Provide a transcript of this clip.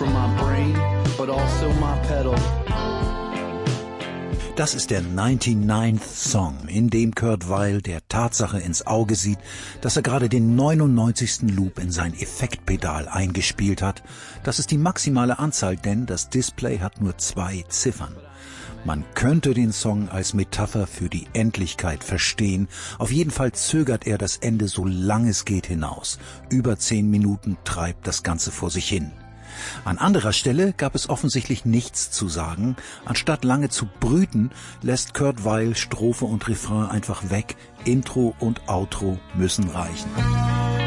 from my brain, but also my pedal. Das ist der 99th Song, in dem Kurt Weill der Tatsache ins Auge sieht, dass er gerade den 99. Loop in sein Effektpedal eingespielt hat. Das ist die maximale Anzahl, denn das Display hat nur 2 Ziffern. Man könnte den Song als Metapher für die Endlichkeit verstehen. Auf jeden Fall zögert er das Ende so lang es geht hinaus. Über 10 Minuten treibt das Ganze vor sich hin. An anderer Stelle gab es offensichtlich nichts zu sagen. Anstatt lange zu brüten, lässt Kurt Weill Strophe und Refrain einfach weg. Intro und Outro müssen reichen.